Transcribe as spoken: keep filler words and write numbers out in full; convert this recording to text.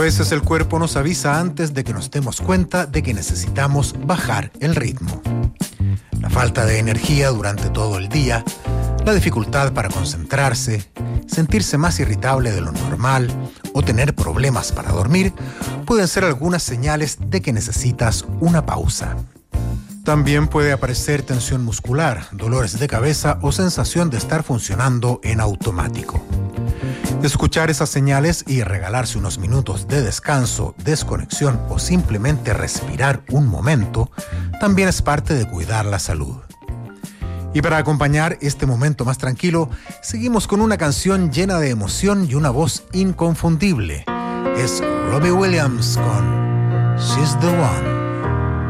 veces el cuerpo nos avisa antes de que nos demos cuenta de que necesitamos bajar el ritmo. La falta de energía durante todo el día, la dificultad para concentrarse, sentirse más irritable de lo normal o tener problemas para dormir pueden ser algunas señales de que necesitas una pausa. También puede aparecer tensión muscular, dolores de cabeza o sensación de estar funcionando en automático. Escuchar esas señales y regalarse unos minutos de descanso, desconexión o simplemente respirar un momento también es parte de cuidar la salud. Y para acompañar este momento más tranquilo, seguimos con una canción llena de emoción y una voz inconfundible. Es Robbie Williams con She's the One.